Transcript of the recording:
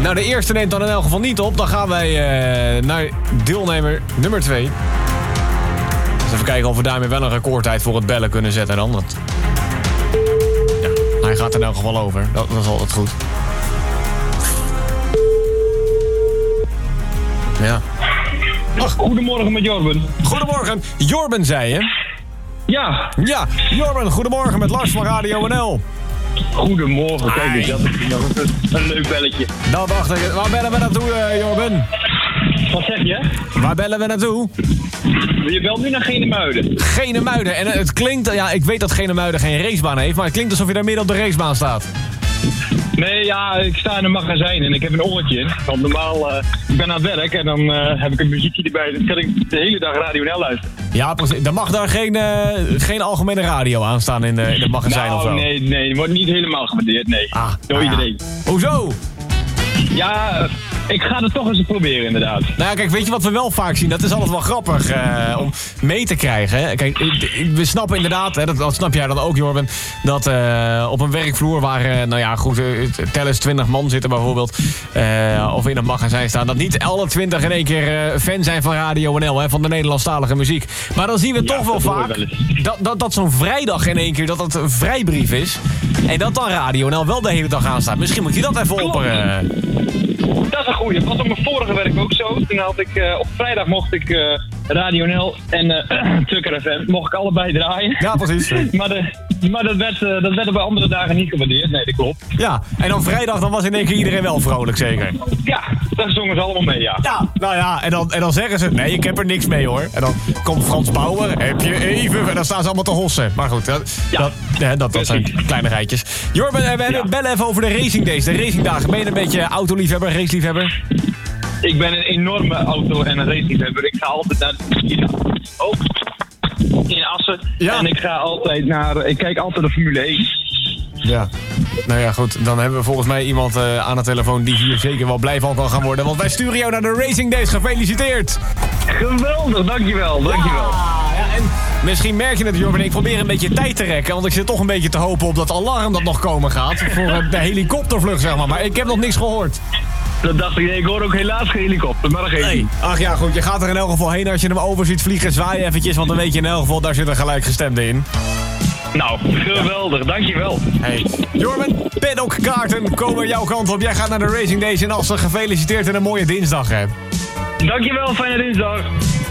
Nou, de eerste neemt dan in elk geval niet op. Dan gaan wij naar deelnemer nummer 2. Dus even kijken of we daarmee wel een recordtijd voor het bellen kunnen zetten dan. Want... ja, hij gaat er in elk geval over. Dat is altijd goed. Ja. Ach, goedemorgen met Jorben. Goedemorgen. Jorben, zei je? Ja. Ja, Jorben, goedemorgen met Lars van Radio NL. Goedemorgen, kijk eens, dat is nog een leuk belletje. Dat dacht ik. Waar bellen we naartoe, Jorben? Wat zeg je? Waar bellen we naartoe? Je belt nu naar Genemuiden. Genemuiden. En het klinkt, ja, ik weet dat Genemuiden geen racebaan heeft, maar het klinkt alsof je daar midden op de racebaan staat. Nee, ja, ik sta in een magazijn en ik heb een oortje in. Want normaal, ik ben aan het werk en dan heb ik een muziekje erbij. Dan kan ik de hele dag Radio NL luisteren. Ja, precies. Dan mag daar geen algemene radio aan staan in het magazijn nou, of zo. Nee, die wordt niet helemaal gewaardeerd, nee. Door iedereen. Hoezo? Ja, ik ga het toch eens proberen, inderdaad. Nou ja, kijk, weet je wat we wel vaak zien? Dat is altijd wel grappig om mee te krijgen. Hè? Kijk, we snappen inderdaad, hè, dat snap jij dan ook, Jorben, dat op een werkvloer waar, nou ja, goed, tel eens 20 man zitten bijvoorbeeld, of in een magazijn staan, dat niet alle 20 in één keer fan zijn van Radio NL, hè, van de Nederlandstalige muziek. Maar dan zien we toch wel vaak dat zo'n vrijdag in één keer, dat het een vrijbrief is. En dat dan Radio NL wel de hele dag aanstaat. Misschien moet je dat even opperen. Dat is een goeie. Dat was op mijn vorige werk ook zo. Toen had ik, op vrijdag mocht ik Radio NL en Tukker FM mocht ik allebei draaien. Ja, precies. maar dat werd op andere dagen niet gewaardeerd. Nee, dat klopt. Ja, en dan vrijdag dan was in één keer iedereen wel vrolijk, zeker? Ja, daar zongen ze allemaal mee, ja. Ja, nou ja, en dan zeggen ze, nee, ik heb er niks mee hoor. En dan komt Frans Bauer, heb je even... En dan staan ze allemaal te hossen. Maar goed, dat zijn kleine rijtjes. Jorben, we bellen even over de Racing Days, de racingdagen. Ben je een beetje autoliefhebber, raceliefhebber? Ik ben een enorme auto- en een raceliefhebber. Ik ga altijd naar in Assen. Ja. En ik kijk altijd de Formule 1. Ja, nou ja, goed. Dan hebben we volgens mij iemand aan de telefoon die hier zeker wel blij van kan gaan worden. Want wij sturen jou naar de Racing Days. Gefeliciteerd! Geweldig, dankjewel. Ja, en misschien merk je het, Jorben. Ik probeer een beetje tijd te rekken. Want ik zit toch een beetje te hopen op dat alarm dat nog komen gaat. Voor de helikoptervlucht, zeg maar. Maar ik heb nog niks gehoord. Dat dacht ik. Nee, ik hoor ook helaas geen helikopter. Maar dat geeft niet. Ach ja, goed. Je gaat er in elk geval heen als je hem over ziet vliegen. Zwaai eventjes, want dan weet je in elk geval, daar zit een gelijkgestemde in. Nou, geweldig. Dankjewel. Hey, Jorben, paddockkaarten komen jouw kant op. Jij gaat naar de Racing Days in Assen. Gefeliciteerd en een mooie dinsdag, hè. Dankjewel, fijne dinsdag.